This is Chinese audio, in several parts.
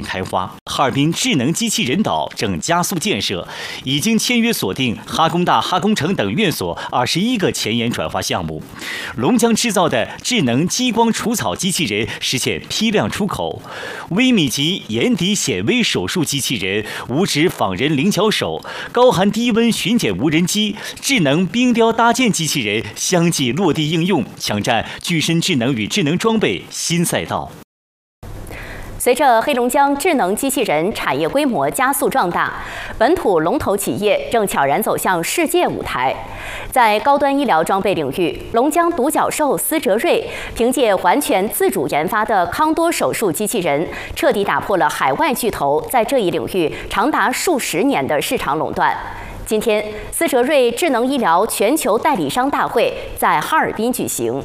开花。哈尔滨智能机器人岛正加速建设，已经签约锁定哈工大、哈工程等院所21个前沿转化项目。龙江制造的智能激光除草机器人实现批量出口，微米级眼底显微手术机器人、无指仿人灵巧手、高寒低温巡检无人机、智能冰雕搭建机器人相继落地应用，抢占具身智能与智能装备新赛道。 随着黑龙江智能机器人产业规模加速壮大，本土龙头企业正悄然走向世界舞台。在高端医疗装备领域，龙江独角兽思哲瑞凭借完全自主研发的康多手术机器人，彻底打破了海外巨头在这一领域长达数十年的市场垄断。今天，思哲瑞智能医疗全球代理商大会在哈尔滨举行。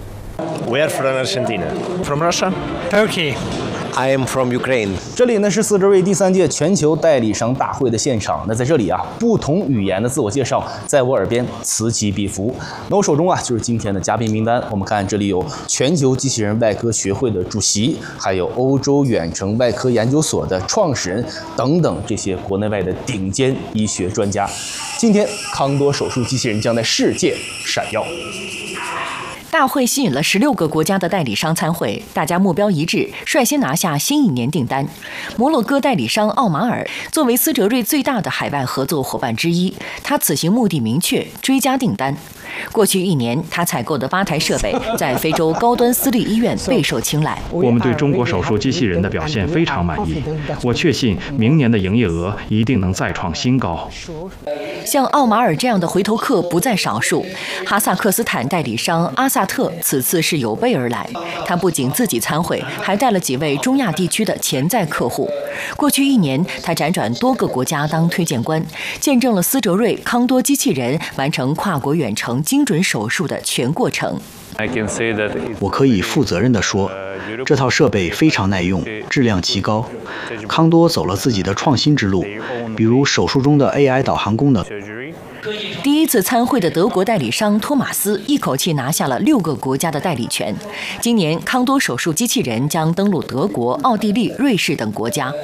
We are from Argentina. From Russia? Turkey. I am from Ukraine. 这里呢是思哲瑞第3届全球代理商大会的现场。那在这里啊，不同语言的自我介绍在我耳边此起彼伏。那我手中啊就是今天的嘉宾名单。我们看这里有全球机器人外科学会的主席，还有欧洲远程外科研究所的创始人等等这些国内外的顶尖医学专家。今天康多手术机器人将在世界闪耀。 大会吸引了16个国家的代理商参会，大家目标一致，率先拿下新一年订单。摩洛哥代理商奥马尔作为思哲瑞最大的海外合作伙伴之一，他此行目的明确，追加订单。过去1年，他采购的8台设备在非洲高端私立医院备受青睐。 我们对中国手术机器人的表现非常满意，我确信明年的营业额一定能再创新高。 像奥马尔这样的回头客不在少数，哈萨克斯坦代理商阿萨特此次是有备而来，他不仅自己参会，还带了几位中亚地区的潜在客户。过去1年，他辗转多个国家当推荐官，见证了思哲瑞康多机器人完成跨国远程精准手术的全过程。 我可以负责任地说，这套设备非常耐用，质量极高。康多走了自己的创新之路，比如手术中的 AI 导航功能。 第一次参会的德国代理商托马斯一口气拿下了6个国家的代理权。今年康多手术机器人将登陆德国、奥地利、瑞士等国家。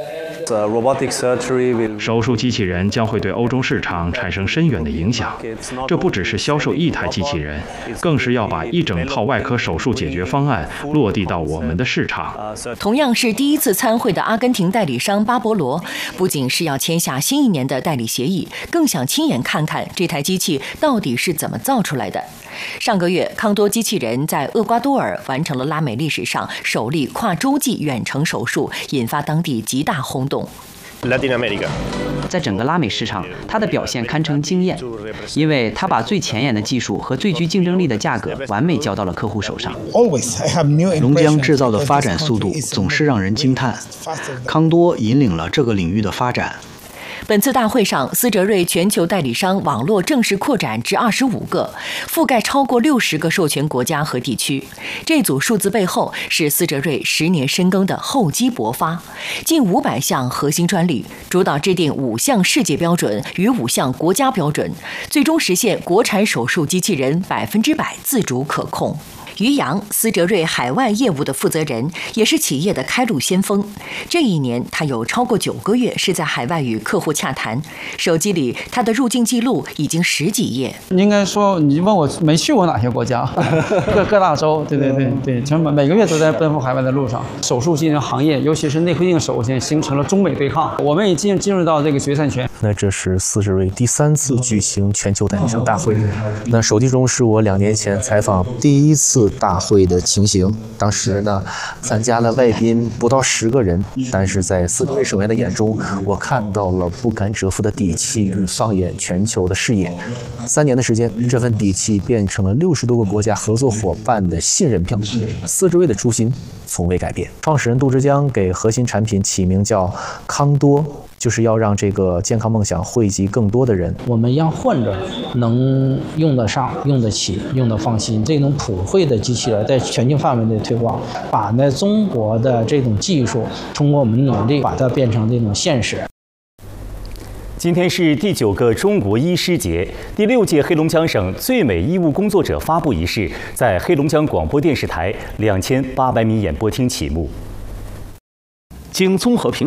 手术机器人将会对欧洲市场产生深远的影响。这不只是销售1台机器人，更是要把一整套外科手术解决方案落地到我们的市场。 同样是第一次参会的阿根廷代理商巴博罗，不仅是要签下新一年的代理协议，更想亲眼看看这台机器到底是怎么造出来的。上个月，康多机器人在厄瓜多尔完成了拉美历史上首例跨洲际远程手术，引发当地极大轰动。 Latin America. 在整个拉美市场，它的表现堪称惊艳，因为它把最前沿的技术和最具竞争力的价格完美交到了客户手上。 龙江制造的发展速度总是让人惊叹，康多引领了这个领域的发展。 本次大会上，思哲瑞全球代理商网络正式扩展至25个，覆盖超过60个授权国家和地区。这组数字背后是思哲瑞10年深耕的厚积薄发，近500项核心专利，主导制定5项世界标准与5项国家标准，最终实现国产手术机器人100%自主可控。于洋，思哲瑞海外业务的负责人，也是企业的开路先锋。这1年，他有超过9个月是在海外与客户洽谈。手机里，他的入境记录已经10几页。 应该说，你问我没去过哪些国家，各大洲，对，全每个月都在奔赴海外的路上。手术机器人行业，尤其是内窥镜手术，现在形成了中美对抗，我们也进入到这个决赛圈。 那这是思哲瑞第3次举行全球代理商大会。那手机中是我2年前采访第1次大会的情形，当时呢，参加了外宾不到10个人，但是在思哲瑞成员的眼中，我看到了不敢折服的底气与放眼全球的视野。3年的时间，这份底气变成了60多个国家合作伙伴的信任票。思哲瑞的初心从未改变。创始人杜之江给核心产品起名叫康多，就是要让这个健康梦想惠及更多的人。 我们让患者能用得上、用得起、用得放心，这种普惠的机器人在全球范围内推广，把中国的这种技术通过我们努力把它变成这种现实。 今天是第9个中国医师节，第6届黑龙江省最美医务工作者发布仪式在黑龙江广播电视台2800米演播厅启幕。 经综合评